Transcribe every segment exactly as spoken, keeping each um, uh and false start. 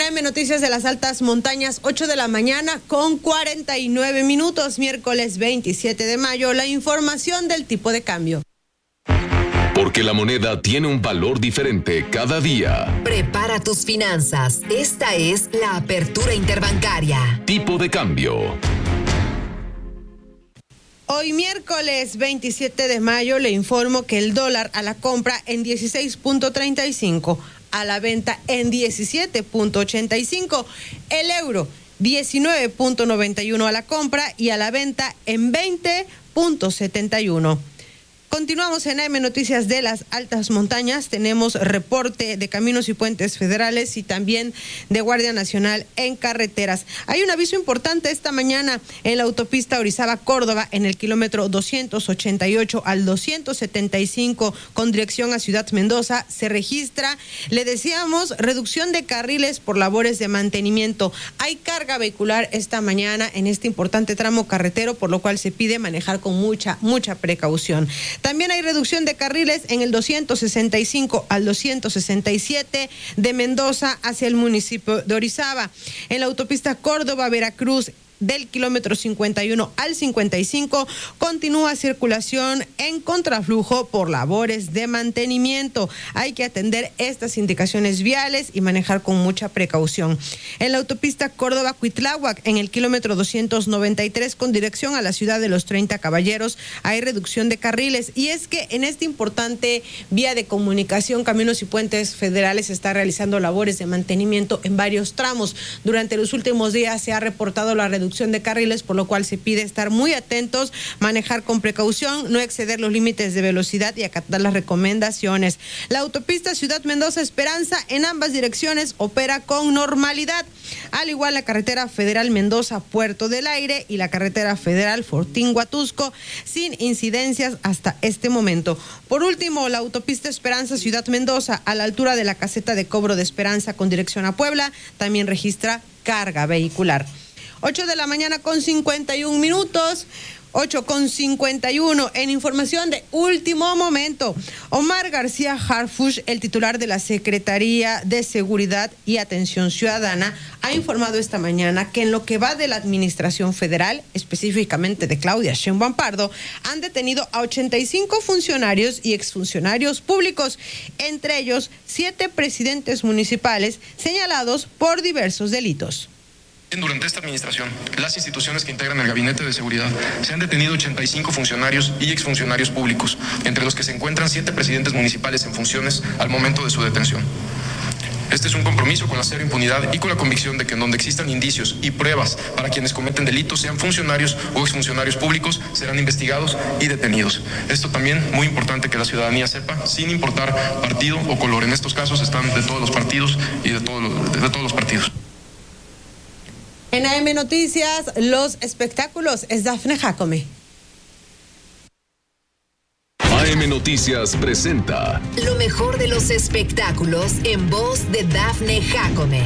A M Noticias de las Altas Montañas, ocho de la mañana con cuarenta y nueve minutos, miércoles veintisiete de mayo, la información del tipo de cambio. Porque la moneda tiene un valor diferente cada día. Prepara tus finanzas. Esta es la apertura interbancaria. Tipo de cambio. Hoy miércoles veintisiete de mayo le informo que el dólar a la compra en dieciséis punto treinta y cinco, a la venta en diecisiete punto ochenta y cinco, el euro diecinueve punto noventa y uno a la compra y a la venta en veinte punto setenta y uno. Continuamos en A M Noticias de las Altas Montañas. Tenemos reporte de Caminos y Puentes Federales y también de Guardia Nacional en carreteras. Hay un aviso importante esta mañana en la autopista Orizaba-Córdoba, en el kilómetro doscientos ochenta y ocho al doscientos setenta y cinco con dirección a Ciudad Mendoza. Se registra, le decíamos, reducción de carriles por labores de mantenimiento. Hay carga vehicular esta mañana en este importante tramo carretero, por lo cual se pide manejar con mucha, mucha precaución. También hay reducción de carriles en el doscientos sesenta y cinco al doscientos sesenta y siete de Mendoza hacia el municipio de Orizaba. En la autopista Córdoba-Veracruz, del kilómetro cincuenta y uno al cincuenta y cinco, continúa circulación en contraflujo por labores de mantenimiento. Hay que atender estas indicaciones viales y manejar con mucha precaución. En la autopista Córdoba-Cuitláhuac, en el kilómetro doscientos noventa y tres, con dirección a la ciudad de los treinta Caballeros, hay reducción de carriles. Y es que en esta importante vía de comunicación, Caminos y Puentes Federales está realizando labores de mantenimiento en varios tramos. Durante los últimos días se ha reportado la reducción de carriles, por lo cual se pide estar muy atentos, manejar con precaución, no exceder los límites de velocidad y acatar las recomendaciones. La autopista Ciudad Mendoza Esperanza en ambas direcciones opera con normalidad, al igual la carretera federal Mendoza Puerto del Aire y la carretera federal Fortín Huatusco, sin incidencias hasta este momento. Por último, la autopista Esperanza Ciudad Mendoza, a la altura de la caseta de cobro de Esperanza con dirección a Puebla, también registra carga vehicular. ocho de la mañana con cincuenta y un minutos, ocho con cincuenta y uno. En información de último momento, Omar García Harfuch, el titular de la Secretaría de Seguridad y Atención Ciudadana, ha informado esta mañana que en lo que va de la administración federal, específicamente de Claudia Sheinbaum Pardo, han detenido a ochenta y cinco funcionarios y exfuncionarios públicos, entre ellos siete presidentes municipales señalados por diversos delitos. Durante esta administración, las instituciones que integran el Gabinete de Seguridad se han detenido ochenta y cinco funcionarios y exfuncionarios públicos, entre los que se encuentran siete presidentes municipales en funciones al momento de su detención. Este es un compromiso con la cero impunidad y con la convicción de que en donde existan indicios y pruebas para quienes cometen delitos, sean funcionarios o exfuncionarios públicos, serán investigados y detenidos. Esto también muy importante que la ciudadanía sepa, sin importar partido o color. En estos casos están de todos los partidos y de todos los, de todos los partidos. En A M Noticias, los espectáculos, es Dafne Jacome. A M Noticias presenta lo mejor de los espectáculos en voz de Dafne Jacome.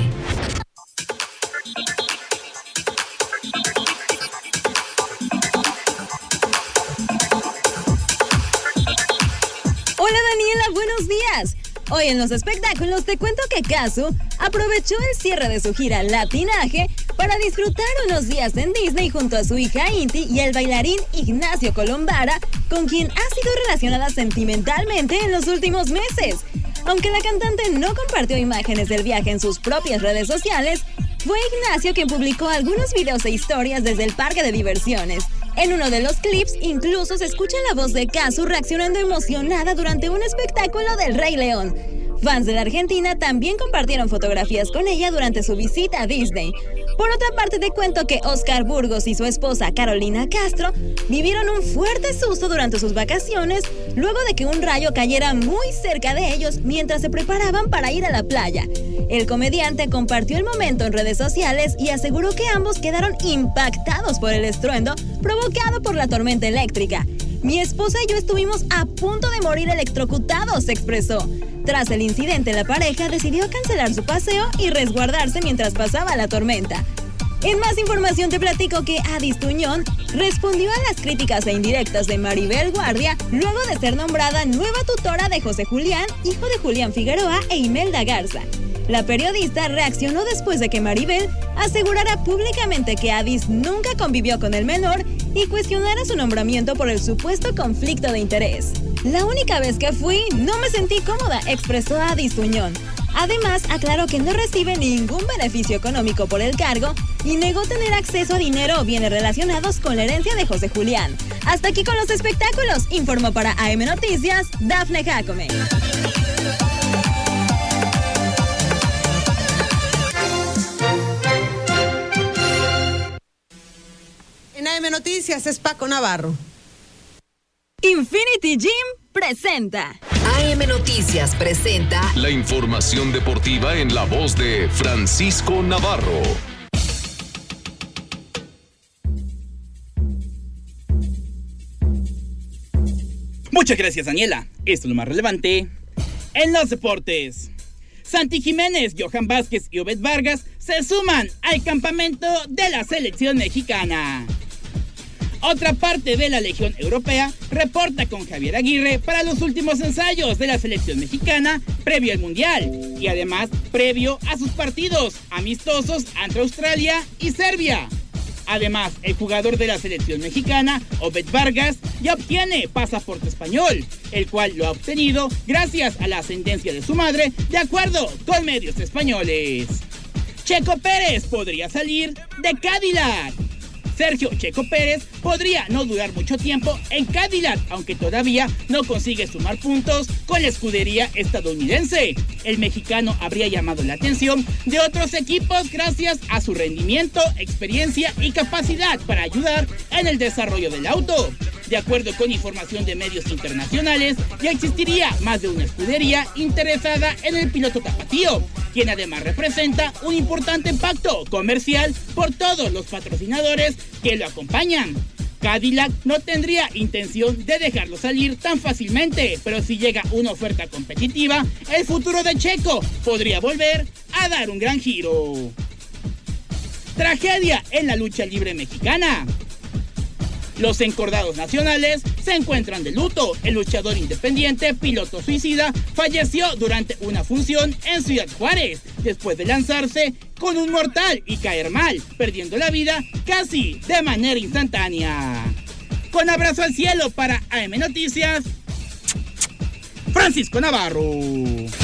Hola Daniela, buenos días. Hoy en los espectáculos te cuento que Kazu aprovechó el cierre de su gira Latinaje para disfrutar unos días en Disney junto a su hija Inti y el bailarín Ignacio Colombara, con quien ha sido relacionada sentimentalmente en los últimos meses. Aunque la cantante no compartió imágenes del viaje en sus propias redes sociales, fue Ignacio quien publicó algunos videos e historias desde el parque de diversiones. En uno de los clips incluso se escucha la voz de Kazu reaccionando emocionada durante un espectáculo del Rey León. Fans de la Argentina también compartieron fotografías con ella durante su visita a Disney. Por otra parte, te cuento que Oscar Burgos y su esposa Carolina Castro vivieron un fuerte susto durante sus vacaciones luego de que un rayo cayera muy cerca de ellos mientras se preparaban para ir a la playa. El comediante compartió el momento en redes sociales y aseguró que ambos quedaron impactados por el estruendo provocado por la tormenta eléctrica. Mi esposa y yo estuvimos a punto de morir electrocutados, se expresó. Tras el incidente, la pareja decidió cancelar su paseo y resguardarse mientras pasaba la tormenta. En más información te platico que Adis Tuñón respondió a las críticas e indirectas de Maribel Guardia luego de ser nombrada nueva tutora de José Julián, hijo de Julián Figueroa e Imelda Garza. La periodista reaccionó después de que Maribel asegurara públicamente que Addis nunca convivió con el menor y cuestionara su nombramiento por el supuesto conflicto de interés. La única vez que fui, no me sentí cómoda, expresó Addis Tuñón. Además, aclaró que no recibe ningún beneficio económico por el cargo y negó tener acceso a dinero o bienes relacionados con la herencia de José Julián. Hasta aquí con los espectáculos, informó para A M Noticias, Dafne Jacome. En A M Noticias es Paco Navarro. Infinity Gym presenta. A M Noticias presenta la información deportiva en la voz de Francisco Navarro. Muchas gracias, Daniela. Esto es lo más relevante en los deportes. Santi Jiménez, Johan Vázquez y Obed Vargas se suman al campamento de la selección mexicana. Otra parte de la Legión Europea reporta con Javier Aguirre para los últimos ensayos de la selección mexicana previo al Mundial y además previo a sus partidos amistosos ante Australia y Serbia. Además, el jugador de la selección mexicana, Obed Vargas, ya obtiene pasaporte español, el cual lo ha obtenido gracias a la ascendencia de su madre, de acuerdo con medios españoles. Checo Pérez podría salir de Cadillac. Sergio Checo Pérez podría no durar mucho tiempo en Cadillac, aunque todavía no consigue sumar puntos con la escudería estadounidense. El mexicano habría llamado la atención de otros equipos gracias a su rendimiento, experiencia y capacidad para ayudar en el desarrollo del auto. De acuerdo con información de medios internacionales, ya existiría más de una escudería interesada en el piloto tapatío, quien además representa un importante impacto comercial por todos los patrocinadores que lo acompañan. Cadillac no tendría intención de dejarlo salir tan fácilmente, pero si llega una oferta competitiva, el futuro de Checo podría volver a dar un gran giro. Tragedia en la lucha libre mexicana. Los encordados nacionales se encuentran de luto. El luchador independiente, piloto suicida, falleció durante una función en Ciudad Juárez, después de lanzarse con un mortal y caer mal, perdiendo la vida casi de manera instantánea. Con abrazo al cielo para A M Noticias, Francisco Navarro.